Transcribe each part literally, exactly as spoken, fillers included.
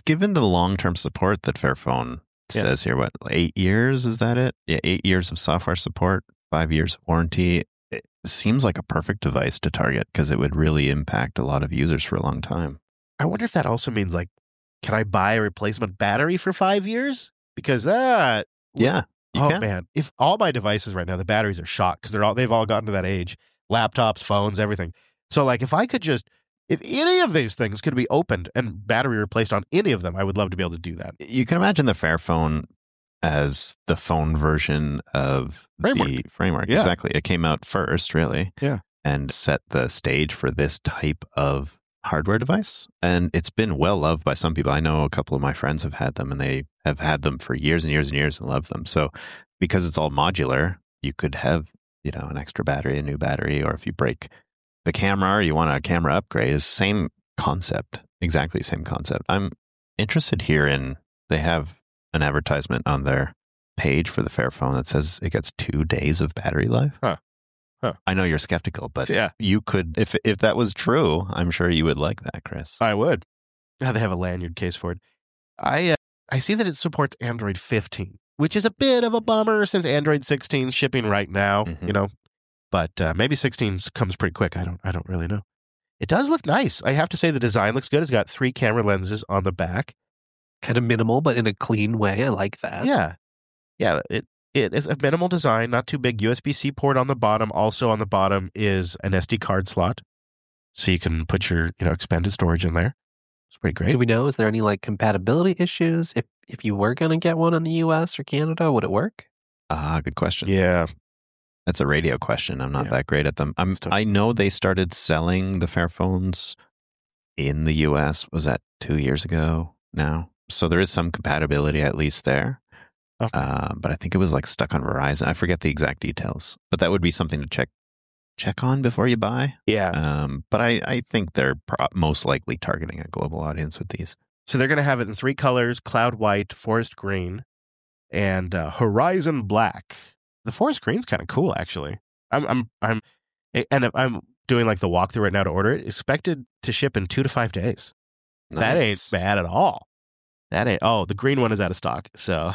given the long-term support that Fairphone Yeah. says here, what, eight years, is that it? Yeah, eight years of software support, five years of warranty. It seems like a perfect device to target because it would really impact a lot of users for a long time. I wonder if that also means, like, can I buy a replacement battery for five years? Because that... Yeah, you oh, can. man. If all my devices right now, the batteries are shot because they're all, they've all gotten to that age. Laptops, phones, everything. So, like, if I could just... If any of these things could be opened and battery replaced on any of them, I would love to be able to do that. You can imagine the Fairphone as the phone version of Framework. the framework. Yeah. Exactly. It came out first, really. Yeah. And set the stage for this type of hardware device. And it's been well loved by some people. I know a couple of my friends have had them, and they have had them for years and years and years and love them. So because it's all modular, you could have, you know, an extra battery, a new battery, or if you break the camera or you want a camera upgrade, is same concept, exactly the same concept. I'm interested here in, they have an advertisement on their page for the Fairphone that says it gets two days of battery life. Huh. Huh. I know you're skeptical, but Yeah. you could, if if that was true, I'm sure you would like that, Chris. I would. Yeah, they have a lanyard case for it. I uh, I see that it supports Android fifteen, which is a bit of a bummer since Android sixteen is shipping right now, Mhm. you know. But uh, maybe sixteen comes pretty quick. I don't I don't really know. It does look nice. I have to say the design looks good. It's got three camera lenses on the back. Kind of minimal, but in a clean way. I like that. Yeah. Yeah, it it is a minimal design, not too big. U S B C port on the bottom. Also on the bottom is an S D card slot. So you can put your, you know, expanded storage in there. It's pretty great. Do we know, is there any like compatibility issues? If if you were going to get one in the U S or Canada, would it work? Ah, good question. Yeah. That's a radio question. I'm not Yeah. that great at them. I'm, It's tough. I know they started selling the Fairphones in the U S. Was that two years ago now? So there is some compatibility at least there. Okay. Uh, but I think it was like stuck on Verizon. I forget the exact details, but that would be something to check check on before you buy. Yeah. Um, but I, I think they're pro- most likely targeting a global audience with these. So they're going to have it in three colors: cloud white, forest green, and uh, horizon black. The forest green's kind of cool, actually. I'm, I'm, I'm, and I'm doing like the walkthrough right now to order it. Expected to ship in two to five days. That ain't Nice. bad at all. That ain't. Oh, the green one is out of stock. So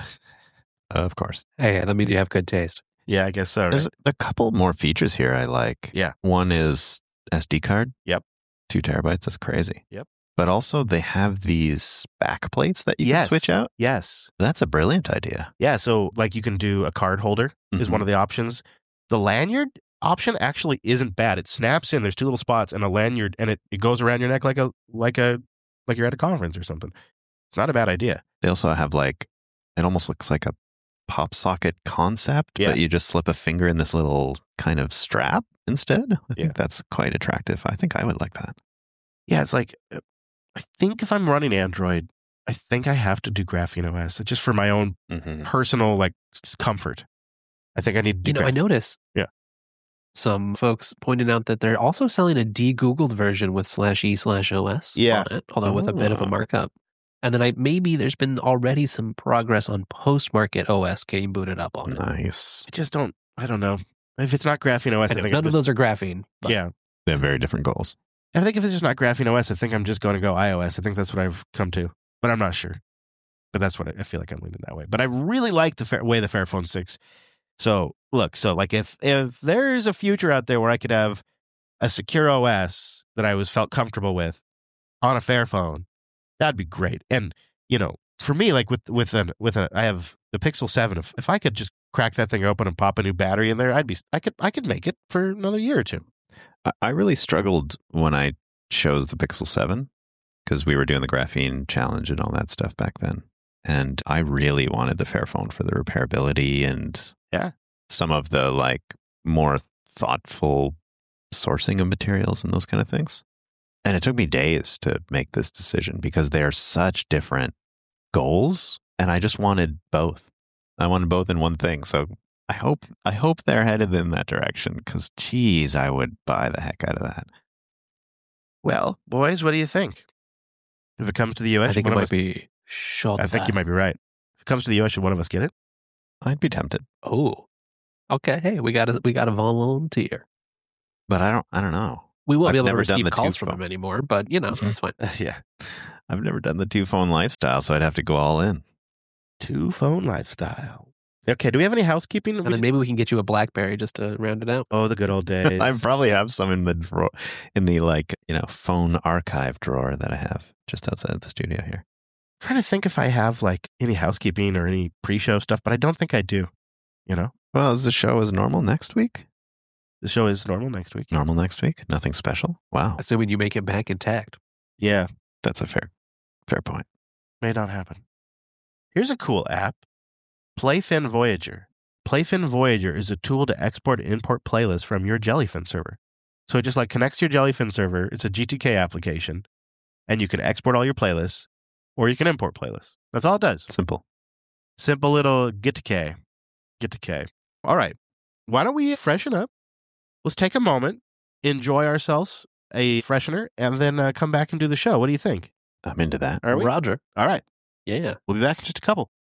Of course. Hey, that means you have good taste. yeah, I guess so. Right? There's a couple more features here I like. Yeah. One is S D card. Yep. Two terabytes. That's crazy. Yep. But also they have these back plates that you Yes. can switch out. Yes. That's a brilliant idea. Yeah. So like you can do a card holder is Mhm. one of the options. The lanyard option actually isn't bad. It snaps in. There's two little spots and a lanyard, and it, it goes around your neck like a like a like you're at a conference or something. It's not a bad idea. They also have like, it almost looks like a pop socket concept, Yeah. but you just slip a finger in this little kind of strap instead. I Yeah. think that's quite attractive. I think I would like that. Yeah, it's like uh, I think if I'm running Android, I think I have to do Graphene O S just for my own Mm-hmm. personal like s- comfort. I think I need to do You know, I Graph- noticed Yeah. some folks pointed out that they're also selling a de-Googled version with slash E slash O S Yeah. on it, although with a bit of a Oh. markup. And then I maybe there's been already some progress on post-market O S getting booted up on it. Nice. I just don't. I don't know if it's not Graphene O S. I, I know, think none I'm of just, those are graphene. But Yeah, They have very different goals. I think if it's just not Graphene O S, I think I'm just going to go iOS. I think that's what I've come to, but I'm not sure. But that's what I, I feel like I'm leaning that way. But I really like the fair, way the Fairphone six. So look, so like if if there's a future out there where I could have a secure O S that I was felt comfortable with on a Fairphone, that'd be great. And you know, for me, like with with an with a, I have the Pixel seven. If if I could just crack that thing open and pop a new battery in there, I'd be I could I could make it for another year or two. I- I really struggled when I chose the Pixel seven because we were doing the graphene challenge and all that stuff back then. And I really wanted the Fairphone for the repairability and Yeah. some of the like more thoughtful sourcing of materials and those kind of things. And it took me days to make this decision because they're such different goals. And I just wanted both. I wanted both in one thing. So I hope I hope they're headed in that direction because, geez, I would buy the heck out of that. Well, boys, what do you think? If it comes to the U S, I think should it one might of us- be shot. I think you might be right. If it comes to the U S, should one of us get it? I'd be tempted, Oh, okay. Hey, we got a we got a volunteer. but I don't. I don't know. We won't I've be able to never done receive the calls two from phone. him anymore, but you know that's fine. yeah. I've never done the two phone lifestyle, so I'd have to go all in. Two phone lifestyle. Okay, do we have any housekeeping? And then maybe we can get you a BlackBerry just to round it out. Oh, the good old days. I probably have some in the drawer, in the like, you know, phone archive drawer that I have just outside of the studio here. I'm trying to think if I have like any housekeeping or any pre-show stuff, but I don't think I do. You know? Well, is the show as normal next week? The show is normal next week. Normal next week? Nothing special? Wow. Assuming you make it back intact. Yeah. That's a fair, fair point. May not happen. Here's a cool app. Playfin Voyager. Playfin Voyager is a tool to export and import playlists from your Jellyfin server. So it just like connects to your Jellyfin server. It's a G T K application, and you can export all your playlists, or you can import playlists. That's all it does. Simple. Simple little get to K. Get to K. All right. Why don't we freshen up? Let's take a moment, enjoy ourselves a freshener, and then uh, come back and do the show. What do you think? I'm into that. Are we? Roger. All right. Yeah. We'll be back in just a couple.